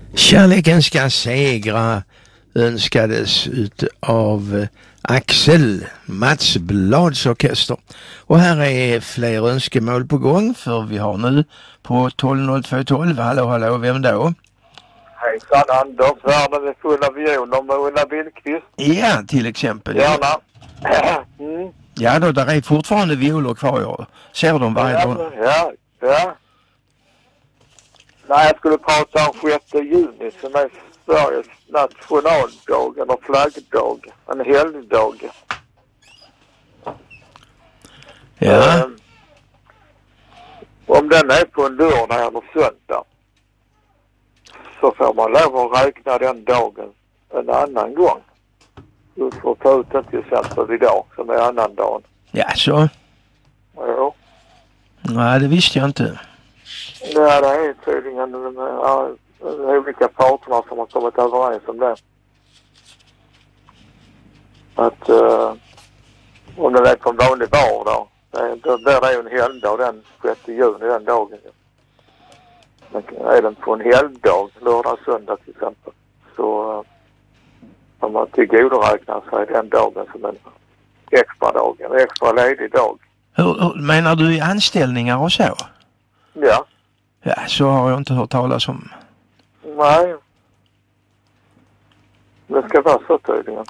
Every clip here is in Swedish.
Kärleken ska segra önskades av Axel, Mats Blads orkester. Och här är fler önskemål på gång, för vi har nu på 120212. Hallå, vem då? Hejsan, Anders. Världen är full av violer med Ulla Billqvist. Ja, till exempel. Gärna. Ja, då där är fortfarande violer kvar. Jag ser dem varje dag. Ja. Nej, jag skulle prata om 6 juni som är Sveriges nationaldag eller flaggdag. En helgdag. Ja. Om den är på en lördag eller söndag så får man lov att räkna den dagen en annan gång. Du får ta ut den till exempel idag som är annan dag. Ja, så. Ja. Nej, det visste jag inte. Ja, det är tydligen de olika parterna som har kommit överens om det. Att om det är på en vanlig bar då blir det ju en helgdag den 6 juni den dagen. Men är den på en helgdag, lördag, söndag till exempel, så om man tillgodoräknar sig den dagen som en extra dag, en extra ledig dag. Hur menar du i anställningar och så? Ja. Ja, så har jag inte hört talas om. Nej. Det ska vara så tydligen.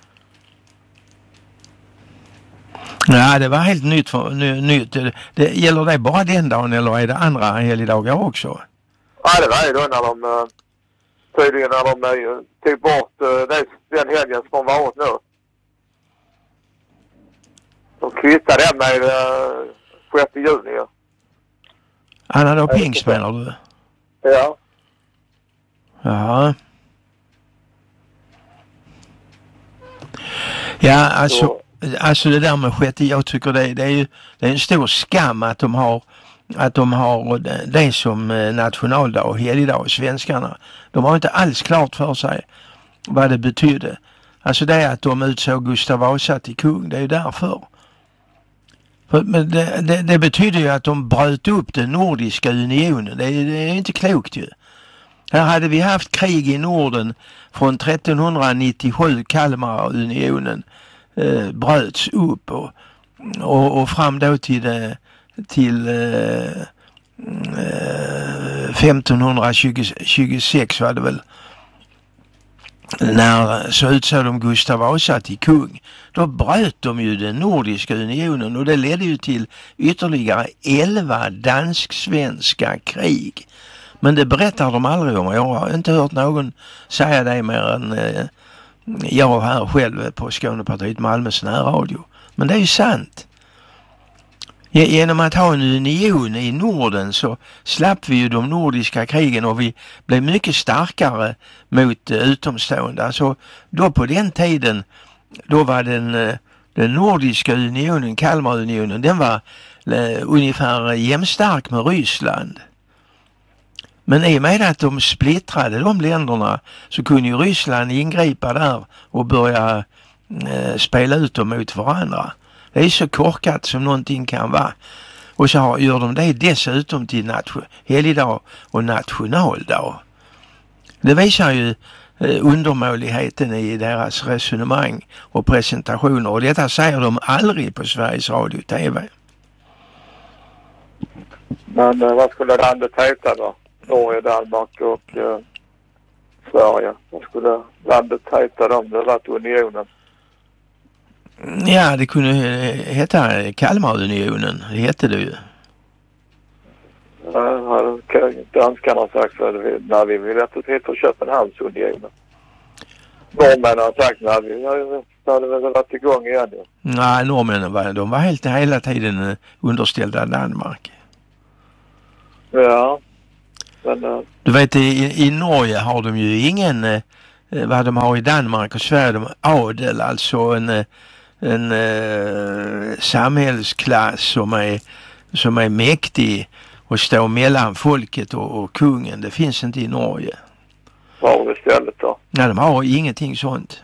Ja, det var helt nytt. Det gäller det bara den dagen eller är det andra helgdagar också? Ja, det var ju då när de tydligen när de tog bort den helgen som har varit nu. De kvittade den med 6 juni. Ja. Anna då pingst menar du? Ja. Ja. Ja, alltså det där med 6, jag tycker det är en stor skam att de har det som nationaldag och helgdag, svenskarna. De har inte alls klart för sig vad det betydde. Alltså det är att de utsåg Gustav Vasa till kung, det är ju därför. Men det betyder ju att de bröt upp den nordiska unionen. Det är inte klokt ju. Här hade vi haft krig i Norden från 1397, Kalmarunionen bröts upp och fram då till 1526 var det väl, när så utsåg de Gustav Vasa till kung. Då bröt de ju den nordiska unionen och det ledde ju till ytterligare 11 dansk-svenska krig. Men det berättar de aldrig om. Jag har inte hört någon säga det mer än jag här själv på Skånepartiet Malmös närradio. Men det är ju sant. Genom att ha en union i Norden så slapp vi ju de nordiska krigen och vi blev mycket starkare mot utomstående. Alltså då på den tiden, då var den nordiska unionen, Kalmarunionen, den var ungefär jämnstark med Ryssland. Men i och med att de splittrade de länderna så kunde ju Ryssland ingripa där och börja spela ut dem mot varandra. Det är så korkat som någonting kan vara. Och så gör de det dessutom till helgdag och nationaldag. Det visar ju undermåligheten i deras resonemang och presentationer. Och detta säger de aldrig på Sveriges Radio och TV. Men vad skulle landet heta då? Norge, Danmark och Sverige. Vad skulle landet heta om det varit unionen? Ja, det kunde heta Kalmarunionen. Det hette det ju. Ja, danskarna har sagt så när vi vill att det heter Köpenhamnsunionen. Norrmännen har sagt när vi hade väl varit igång igen. Ja. Nej, norrmännen de var hela tiden underställda Danmark. Ja. Men, du vet, i Norge har de ju ingen, vad de har i Danmark och Sverige, de adel, alltså en samhällsklass som är mäktig och står mellan folket och kungen. Det finns inte i Norge. Vad har vi istället då? Nej, de har ingenting sånt.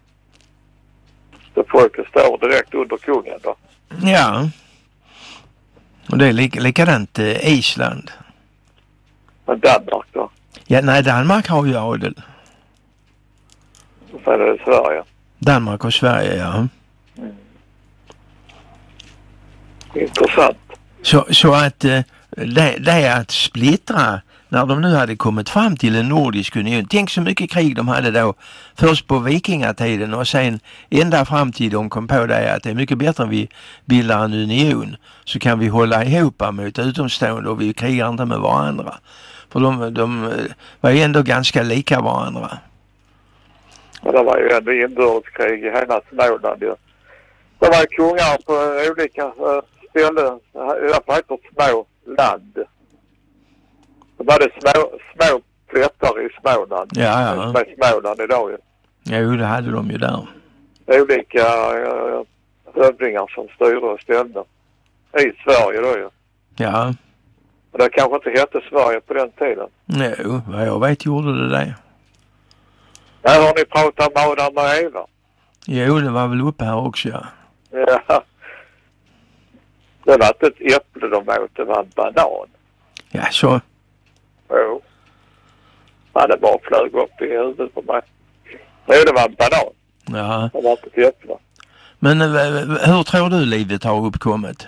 Så folket står direkt under kungen då? Ja. Och det är likadant Island. Men Danmark då? Ja, nej, Danmark har ju adel. Och sen är det Sverige. Danmark och Sverige, ja. Intressant. Så att det är att splittra när de nu hade kommit fram till en nordisk union. Tänk så mycket krig de hade då. Först på vikingatiden och sen ända fram till de kom på det att det är mycket bättre om vi bildar en union. Så kan vi hålla ihop mot utomstående och vi krigar inte med varandra. För de var ju ändå ganska lika varandra. Men det var ju ändå inbördeskrig i hela Småland. Ja. Det var ju kungar på olika ställen. Det heter små land. Det var det små plättar i Småland. Ja. Med Småland idag ju. Jo, det hade de ju där. Olika hövdingar som styrde och ställde. I Sverige då ju. Ja. Och det kanske inte hette Sverige på den tiden. Jo, vad jag vet gjorde det. Här har ni pratat om Adam och Eva. Jo, det var väl uppe här också, ja. Ja. Det var inte ett äpple de åt, det var en banan. Ja, så. Jo. Ja, det bara flög upp i huvudet på mig. Jo, det var en banan. Ja. Det var inte ett äpple. Men hur tror du livet har uppkommit?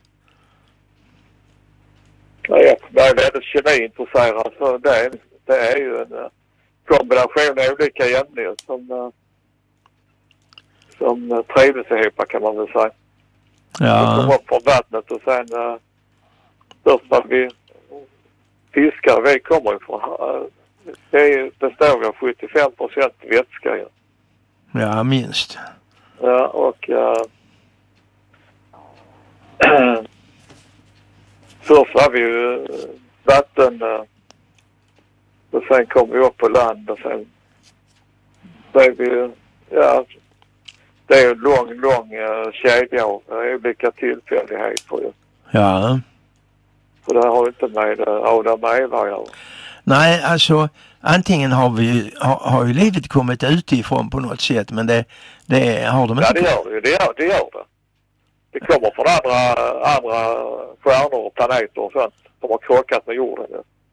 Ja, jag är väldigt kemiintresserad så det är ju en kombination av olika ämnen som trivs ihop kan man väl säga. Ja. De kom upp från vattnet och sen först när vi fiskar vi kommer ifrån. Det består av 75% vätska. Ja, minst. Ja, och först var vi ju vatten och sen kom vi upp på land och sen blev vi ja, det är en lång kedja av olika tillfälligheter ju. Ja. Så det har inte med Adam och Eva att göra. Nej, alltså antingen har ju livet kommit utifrån på något sätt, men det har de inte. Ja, det gör det. Det gör det. Det kommer från andra stjärnor och planeter och sånt som har krockat med jorden.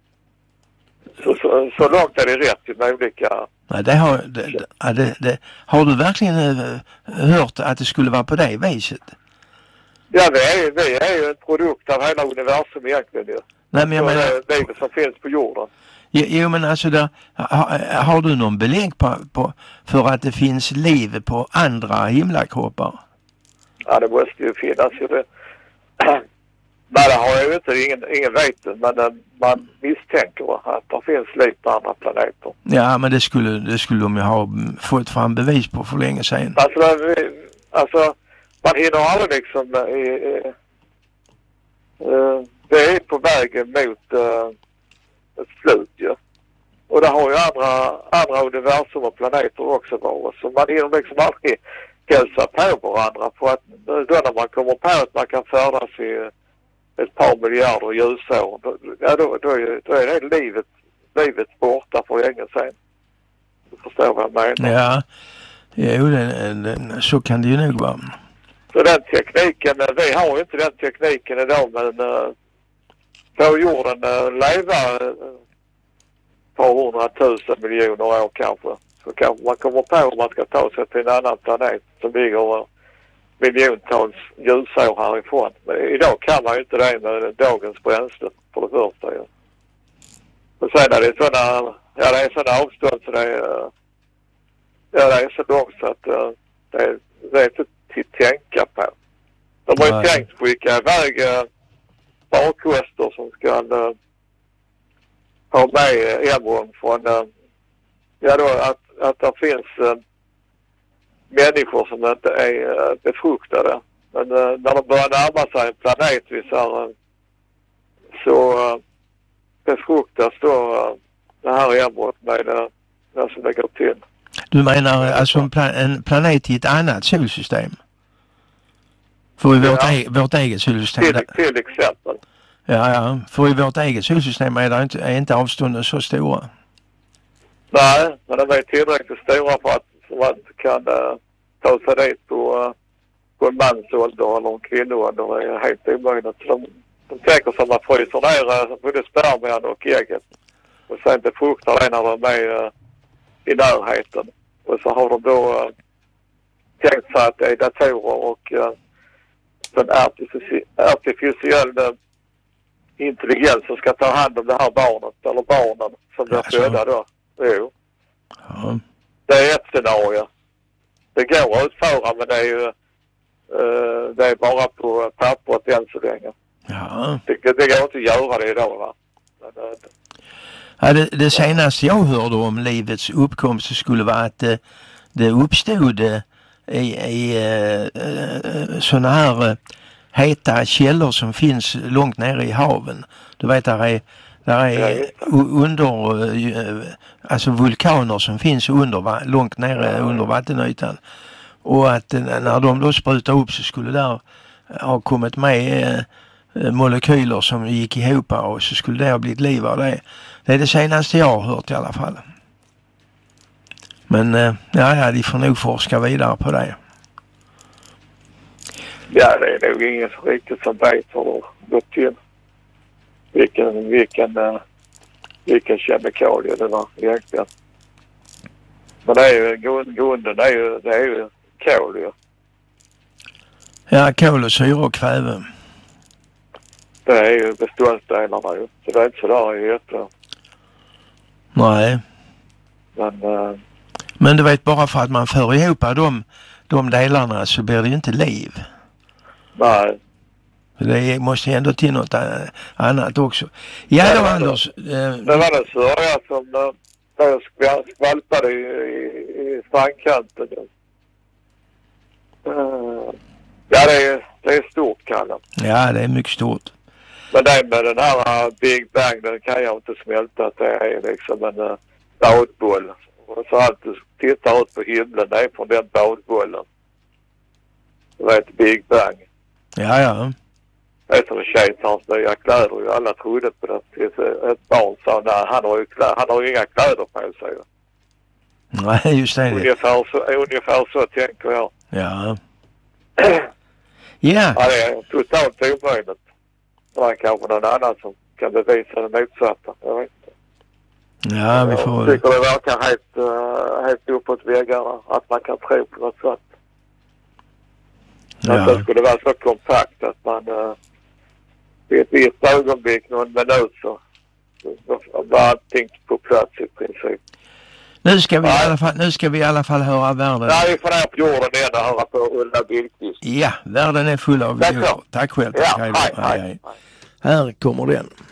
Så långt är det rätt med olika... Nej, har du verkligen hört att det skulle vara på det viset? Ja, vi är ju en produkt av hela universum egentligen. Ja. Nej, men jag menar... Det är livet som finns på jorden. Jo, men alltså har du någon belägg på för att det finns liv på andra himlakroppar? Ja, det måste ju finnas ju det. Nej, det har jag ju inte. Ingen vet det, men man misstänker att det finns liv på andra planeter. Ja, men det skulle de ju ha fått fram bevis på för länge sedan. Alltså man hinner aldrig liksom... det är på vägen mot ett slut ju. Ja. Och det har ju andra universum och planeter också varit. Så man hinner liksom aldrig hälsa på varandra. För att då när man kommer på att man kan färdas i ett par miljarder ljusår, då är det livet borta för länge sedan. Du förstår vad jag menar? Ja, jo, så kan det ju nog vara. Så den tekniken, vi har ju inte den tekniken idag, men på jorden leva på 100 000 miljoner år kanske. Så kanske man kommer på om man ska ta sig till en annan planet som ligger miljontals ljusår härifrån. Men idag kan man ju inte det med dagens bränsle för det första. Ja. Och sen är det sådana avstånd så det är så långt så att det är inte att tänka på. De har ju tänkt skicka iväg farkoster som ska ha med embryon från att det finns människor som inte är befruktade. Men när de börjar närma sig en planet så befruktas då det här embryot med det som det går till. Du menar alltså en planet i ett annat solsystem? För i vårt eget solsystem? Till exempel. Ja. För i vårt eget solsystem är inte avstånden så stora. Nej, men de är tillräckligt stora för att man kan ta sig dit på en mansålder eller en kvinnoålder. Det är helt omöjligt. De tänker som att fryser ner både spermien och ägget. och sen befruktar det när de är i närheten. Och så har de då tänkt sig att det är datorer och en artificiell intelligens som ska ta hand om det här barnet eller barnen som blir födda då. Jo. Ja. Det är ett scenario. Det går att utföra, men det är ju det är bara på pappret än så länge. Ja. Det går inte att göra det idag, va? Men, Ja, det senaste jag hörde om livets uppkomst så skulle vara att det uppstod i såna här heta källor som finns långt nere i haven. Du vet, där är alltså vulkaner som finns långt nere under vattenytan. Och att när de då sprutar upp så skulle där ha kommit med molekyler som gick ihop och så skulle det ha blivit liv av det. Det är det senaste jag har hört i alla fall. Men ja, de får nog forska vidare på det. Ja, det är nog ingen riktigt som vet hur det gått till. Vilken kemikalie det var egentligen. Men det är ju grunden, det är ju kol ju. Ja, kol och syre och kväve. Det är ju beståndsdelarna ju. Så det är inte sådär jätte. Nej. Men du vet, bara för att man för ihop de delarna så blir det ju inte liv. Nej. Det måste ändå till något annat också. Ja då, Anders. Det var det sörja som skvalpade i strandkanten. Ja, det är stort, Kalle. Ja, det är mycket stort. Men det med den här Big Bang, den kan jag inte smälta att det är liksom en badboll. Och så allt du tittar ut på himlen, det är från den badbollen. Det var ett Big Bang. Ja. Det är som kejsarens nya kläder och alla trodde på det. Ett barn sa, nej, han har ju inga kläder på sig. Nej, just det. Ungefär så tänker jag. Ja. Ja, det är totalt omöjligt. Det är kanske någon annan som kan bevisa det motsatta. Jag vet inte. Ja, vi får... Jag tycker det verkar helt uppåt väggarna att man kan tro på något sätt. Ja. Att det skulle vara så kompakt att man i ett visst ögonblick, någon minut så var allting på plats i princip. Nu ska vi i alla fall höra världen. Nej, vi får ner på jorden igen och höra på Ulla Billqvist. Ja, världen är full av djur. Tack själv. Ja, hej. Här kommer den.